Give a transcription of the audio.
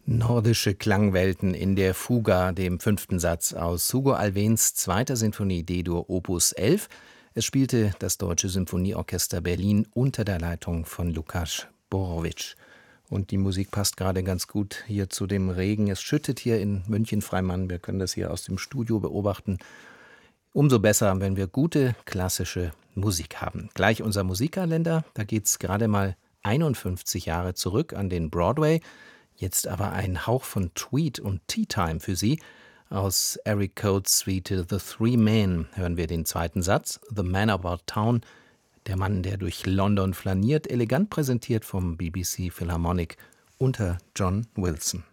Nordische Klangwelten in der Fuga, dem fünften Satz aus Hugo Alfvéns zweiter Sinfonie D-Dur Opus 11. Es spielte das Deutsche Symphonieorchester Berlin unter der Leitung von Lukas Borowitsch. Und die Musik passt gerade ganz gut hier zu dem Regen. Es schüttet hier in München-Freimann. Wir können das hier aus dem Studio beobachten. Umso besser, wenn wir gute klassische Musik haben. Gleich unser Musikkalender. Da geht es gerade mal 51 Jahre zurück an den Broadway. Jetzt aber ein Hauch von Tweet und Tea Time für Sie. Aus Eric Coates Suite The Three Men hören wir den zweiten Satz, The Man About Town, der Mann, der durch London flaniert, elegant präsentiert vom BBC Philharmonic unter John Wilson.